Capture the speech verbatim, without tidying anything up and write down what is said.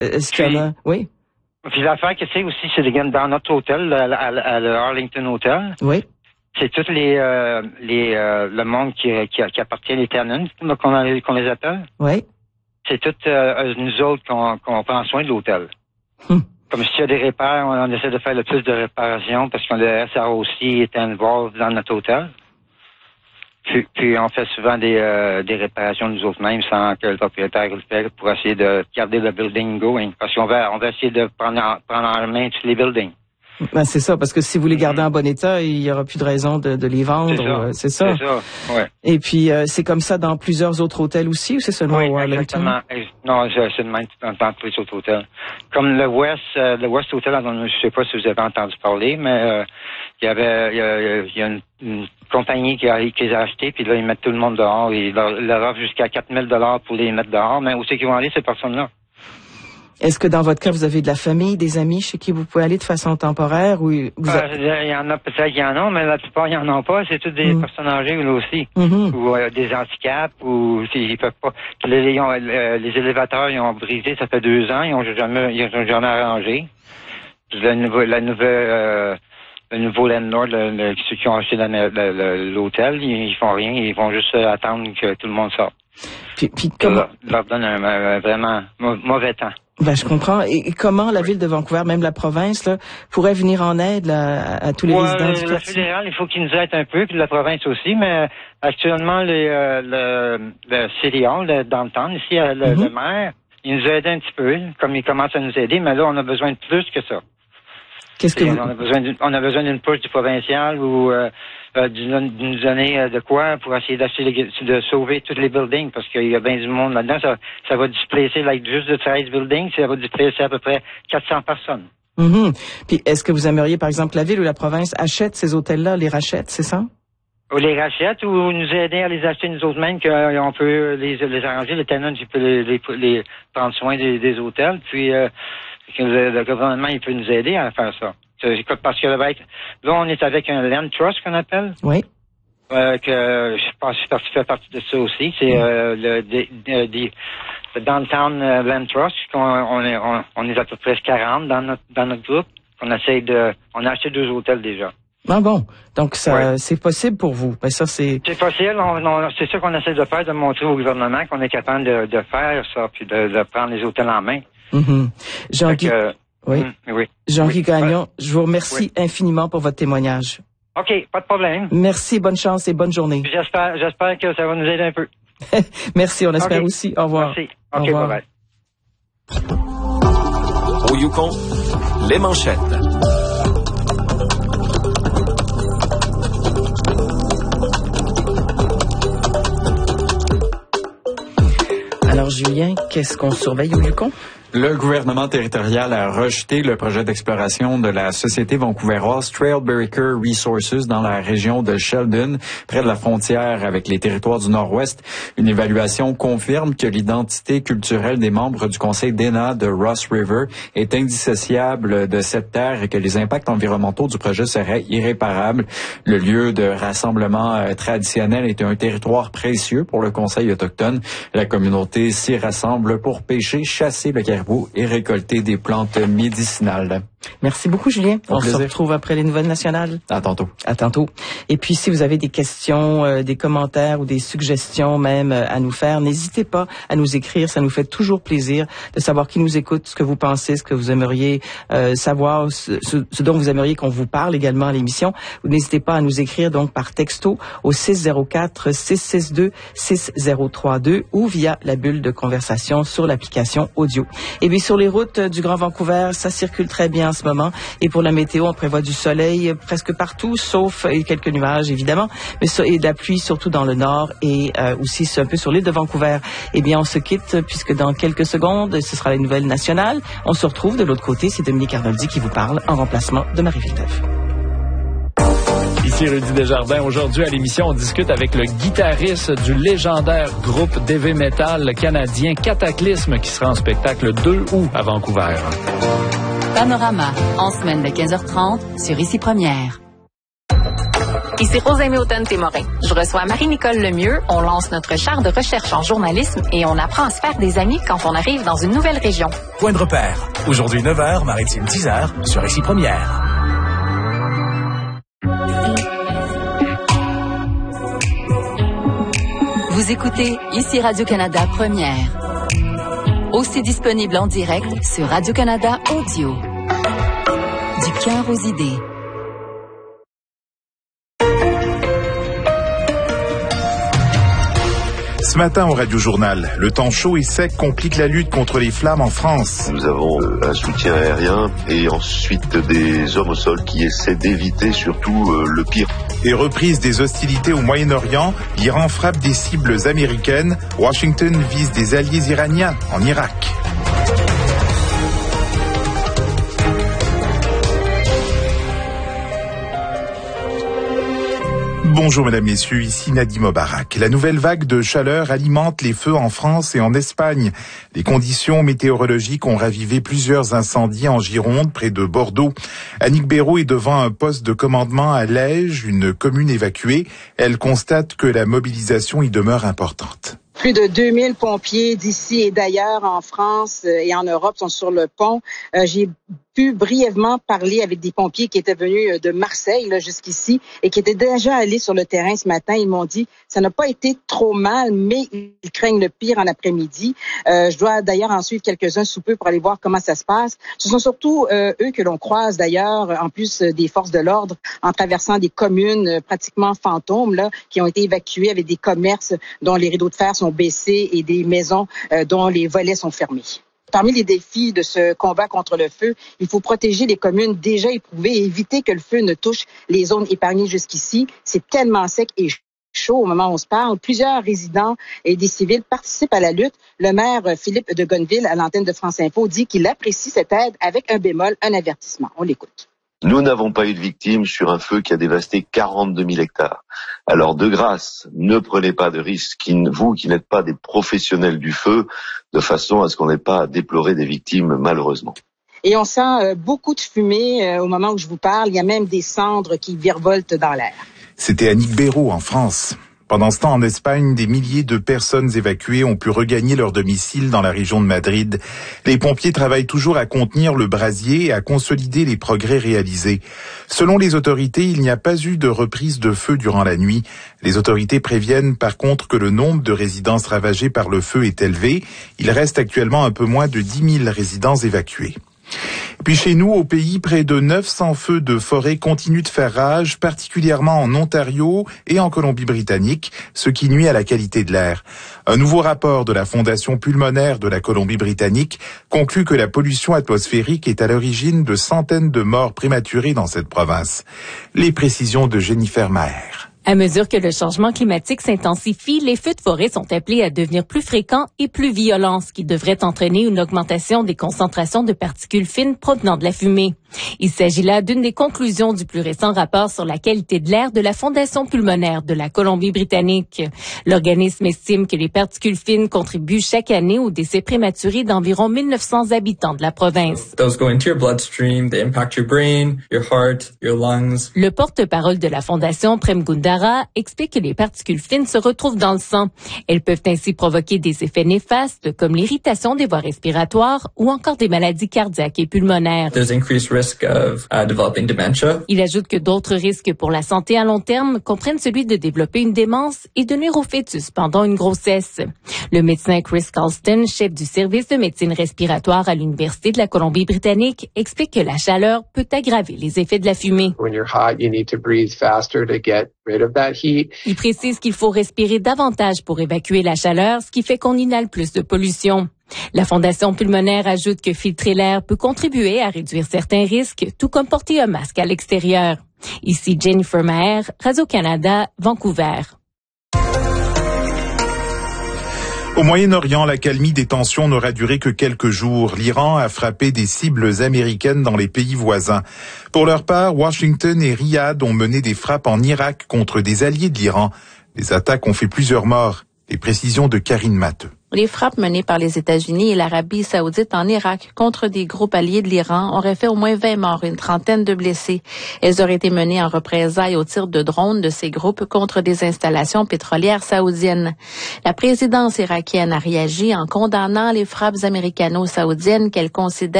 Est-ce qu'il y en a? Oui. Puis l'affaire que c'est aussi, c'est dans notre hôtel, à, à, à le Arlington Hotel. Oui. C'est tous les, euh, les, euh, le monde qui, qui, qui appartient les tenants, qu'on, qu'on les appelle. Oui. C'est tout euh, nous autres qu'on, qu'on prend soin de l'hôtel. Hum. Comme s'il y a des réparations, on, on essaie de faire le plus de réparations parce que le S R O C est involved dans notre hôtel. Puis, puis on fait souvent des, euh, des réparations nous autres mêmes sans que le propriétaire le fasse pour essayer de garder le building going. Parce qu'on va, on va essayer de prendre en, prendre en main tous les buildings. Ben c'est ça, parce que si vous les gardez en bon état, il y aura plus de raison de, de les vendre. C'est ça. C'est ça. C'est ça. Ouais. Et puis euh, c'est comme ça dans plusieurs autres hôtels aussi, ou c'est seulement oui, au Arlington? Exactement. Non, c'est de même dans, dans tous les autres hôtels. Comme le West, euh, le West Hotel, je sais pas si vous avez entendu parler, mais euh, il y avait, il y a, il y a une, une compagnie qui, a, qui les a achetés, puis là ils mettent tout le monde dehors. Ils leur, leur offrent jusqu'à quatre mille dollars pour les mettre dehors. Mais où c'est qu'ils vont aller ces personnes-là? Est-ce que dans votre cas, vous avez de la famille, des amis chez qui vous pouvez aller de façon temporaire? Ou vous a... euh, il y en a peut-être, il y en a, mais la plupart, il n'y en a pas. C'est tous des mmh. personnes âgées là aussi. Mmh. Ou euh, des handicaps, ou ils peuvent pas. Les, ils ont, euh, les élévateurs, ils ont brisé, ça fait deux ans, ils n'ont jamais, ils ont jamais arrangé. Le nouveau, la nouvelle, euh, le nouveau landlord, le, le, ceux qui ont acheté la, la, la, l'hôtel, ils, ils font rien, ils vont juste attendre que tout le monde sorte. Puis, puis comment... leur, leur donne un, un, un vraiment mauvais temps. Ben, je comprends. Et, et comment la oui. ville de Vancouver, même la province, là, pourrait venir en aide là, à, à tous les ouais, résidents du quartier? Le fédéral, il faut qu'il nous aide un peu, puis la province aussi, mais actuellement, les, euh, le, le City Hall, le downtown, ici, le, mm-hmm. le maire, il nous aide un petit peu, comme il commence à nous aider, mais là, on a besoin de plus que ça. Qu'est-ce que vous... on a besoin d'une, on a besoin d'une push du provincial ou euh, euh, d'une, d'une donner euh, de quoi pour essayer d'acheter les, de sauver tous les buildings parce qu'il y a bien du monde là-dedans. Ça, ça va displacer like, juste de treize buildings, ça va displacer à peu près quatre cents personnes. Mm-hmm. Puis est-ce que vous aimeriez, par exemple, la ville ou la province achète ces hôtels-là, les rachète, c'est ça? Ou les rachète ou nous aider à les acheter nous autres mêmes, qu'on peut les, les arranger, les tenants, ils peuvent les, les, les prendre soin des, des hôtels, puis euh, le, le gouvernement, il peut nous aider à faire ça. Parce que là, on est avec un land trust qu'on appelle. Oui. Euh, que je pense que je fais partie de ça aussi. C'est euh, le, de, de, de, le Downtown Land Trust. On, on, est, on, on est à peu près quarante dans notre dans notre groupe. On essaie de. On a acheté deux hôtels déjà. Ah bon, donc ça, ouais. c'est possible pour vous. Ben ça c'est. C'est possible. On, on, c'est ça qu'on essaie de faire, de montrer au gouvernement qu'on est capable de, de faire ça, puis de, de prendre les hôtels en main. Mm-hmm. Jean-Guy, que, oui. Mm, oui. Jean-Guy oui. Gagnon, je vous remercie oui. infiniment pour votre témoignage. OK, pas de problème. Merci, bonne chance et bonne journée. J'espère, j'espère que ça va nous aider un peu. Merci, on espère okay. aussi. Au revoir. Merci. OK, bye bye. Au Yukon, les manchettes. Alors, Julien, qu'est-ce qu'on surveille au Yukon? Le gouvernement territorial a rejeté le projet d'exploration de la société vancouveroise Trailbreaker Resources dans la région de Sheldon, près de la frontière avec les territoires du Nord-Ouest. Une évaluation confirme que l'identité culturelle des membres du conseil d'E N A de Ross River est indissociable de cette terre et que les impacts environnementaux du projet seraient irréparables. Le lieu de rassemblement euh, traditionnel est un territoire précieux pour le conseil autochtone. La communauté s'y rassemble pour pêcher, chasser le caribou et récolter des plantes médicinales. Merci beaucoup, Julien. Au On plaisir. se retrouve après les nouvelles nationales. À tantôt. À tantôt. Et puis, si vous avez des questions, euh, des commentaires ou des suggestions même euh, à nous faire, n'hésitez pas à nous écrire. Ça nous fait toujours plaisir de savoir qui nous écoute, ce que vous pensez, ce que vous aimeriez euh, savoir, ce, ce dont vous aimeriez qu'on vous parle également à l'émission. Vous n'hésitez pas à nous écrire donc par texto au six zéro quatre, six six deux, six zéro trois deux ou via la bulle de conversation sur l'application audio. Et puis, sur les routes du Grand Vancouver, ça circule très bien en ce moment. Et pour la météo, on prévoit du soleil presque partout, sauf quelques nuages, évidemment, mais et de la pluie surtout dans le nord et euh, aussi un peu sur l'île de Vancouver. Eh bien, on se quitte puisque dans quelques secondes, ce sera la nouvelle nationale. On se retrouve de l'autre côté. C'est Dominique Arnoldi qui vous parle en remplacement de Marie Villeneuve. Ici Rudy Desjardins. Aujourd'hui à l'émission, on discute avec le guitariste du légendaire groupe d'heavy metal canadien Cataclysme qui sera en spectacle le deux août à Vancouver. Panorama, en semaine de quinze heures trente sur Ici Première. Ici Rosemée Automne-Témorin. Je reçois Marie-Nicole Lemieux. On lance notre char de recherche en journalisme et on apprend à se faire des amis quand on arrive dans une nouvelle région. Point de repère. Aujourd'hui neuf heures, Maritime dix heures, sur Ici Première. Vous écoutez Ici Radio-Canada Première. Aussi disponible en direct sur Radio-Canada Audio. Du cœur aux idées. Ce matin au Radio Journal, le temps chaud et sec complique la lutte contre les flammes en France. Nous avons un soutien aérien et ensuite des hommes au sol qui essaient d'éviter surtout euh, le pire. Et reprise des hostilités au Moyen-Orient, l'Iran frappe des cibles américaines, Washington vise des alliés iraniens en Irak. Bonjour mesdames, messieurs, ici Nadim Obarak. La nouvelle vague de chaleur alimente les feux en France et en Espagne. Les conditions météorologiques ont ravivé plusieurs incendies en Gironde, près de Bordeaux. Annick Béraud est devant un poste de commandement à Lège, une commune évacuée. Elle constate que la mobilisation y demeure importante. Plus de deux mille pompiers d'ici et d'ailleurs en France et en Europe sont sur le pont. Euh, j'ai pu brièvement parler avec des pompiers qui étaient venus de Marseille là, jusqu'ici et qui étaient déjà allés sur le terrain ce matin. Ils m'ont dit ça n'a pas été trop mal, mais ils craignent le pire en après-midi. Euh, je dois d'ailleurs en suivre quelques-uns sous peu pour aller voir comment ça se passe. Ce sont surtout euh, eux que l'on croise d'ailleurs, en plus des forces de l'ordre, en traversant des communes euh, pratiquement fantômes là, qui ont été évacuées avec des commerces dont les rideaux de fer sont baissés et des maisons euh, dont les volets sont fermés. Parmi les défis de ce combat contre le feu, il faut protéger les communes déjà éprouvées et éviter que le feu ne touche les zones épargnées jusqu'ici. C'est tellement sec et chaud au moment où on se parle. Plusieurs résidents et des civils participent à la lutte. Le maire Philippe de Gonneville, à l'antenne de France Info, dit qu'il apprécie cette aide avec un bémol, un avertissement. On l'écoute. Nous n'avons pas eu de victimes sur un feu qui a dévasté quarante-deux mille hectares. Alors, de grâce, ne prenez pas de risques, vous qui n'êtes pas des professionnels du feu, de façon à ce qu'on n'ait pas à déplorer des victimes, malheureusement. Et on sent euh, beaucoup de fumée euh, au moment où je vous parle. Il y a même des cendres qui virevoltent dans l'air. C'était Annick Béraud en France. Pendant ce temps, en Espagne, des milliers de personnes évacuées ont pu regagner leur domicile dans la région de Madrid. Les pompiers travaillent toujours à contenir le brasier et à consolider les progrès réalisés. Selon les autorités, il n'y a pas eu de reprise de feu durant la nuit. Les autorités préviennent par contre que le nombre de résidences ravagées par le feu est élevé. Il reste actuellement un peu moins de dix mille résidents évacués. Puis chez nous, au pays, près de neuf cents feux de forêt continuent de faire rage, particulièrement en Ontario et en Colombie-Britannique, ce qui nuit à la qualité de l'air. Un nouveau rapport de la Fondation pulmonaire de la Colombie-Britannique conclut que la pollution atmosphérique est à l'origine de centaines de morts prématurées dans cette province. Les précisions de Jennifer Maher. À mesure que le changement climatique s'intensifie, les feux de forêt sont appelés à devenir plus fréquents et plus violents, ce qui devrait entraîner une augmentation des concentrations de particules fines provenant de la fumée. Il s'agit là d'une des conclusions du plus récent rapport sur la qualité de l'air de la Fondation pulmonaire de la Colombie-Britannique. L'organisme estime que les particules fines contribuent chaque année au décès prématuré d'environ mille neuf cents habitants de la province. Those go into your bloodstream, they impact your brain, your heart, your lungs. Le porte-parole de la Fondation, Prem Gundara, explique que les particules fines se retrouvent dans le sang. Elles peuvent ainsi provoquer des effets néfastes comme l'irritation des voies respiratoires ou encore des maladies cardiaques et pulmonaires. There's increased risk of uh, developing dementia. Il ajoute que d'autres risques pour la santé à long terme comprennent celui de développer une démence et de nuire au fœtus pendant une grossesse. Le médecin Chris Colston, chef du service de médecine respiratoire à l'Université de la Colombie-Britannique, explique que la chaleur peut aggraver les effets de la fumée. When you're hot, you need to breathe faster to get rid of that heat. Il précise qu'il faut respirer davantage pour évacuer la chaleur, ce qui fait qu'on inhale plus de pollution. La Fondation pulmonaire ajoute que filtrer l'air peut contribuer à réduire certains risques, tout comme porter un masque à l'extérieur. Ici Jennifer Maher, Radio-Canada, Vancouver. Au Moyen-Orient, l'accalmie des tensions n'aura duré que quelques jours. L'Iran a frappé des cibles américaines dans les pays voisins. Pour leur part, Washington et Riyad ont mené des frappes en Irak contre des alliés de l'Iran. Les attaques ont fait plusieurs morts. Les précisions de Karine Matteux. Les frappes menées par les États-Unis et l'Arabie saoudite en Irak contre des groupes alliés de l'Iran auraient fait au moins vingt morts et une trentaine de blessés. Elles auraient été menées en représailles au tir de drones de ces groupes contre des installations pétrolières saoudiennes. La présidence irakienne a réagi en condamnant les frappes américano-saoudiennes qu'elle considère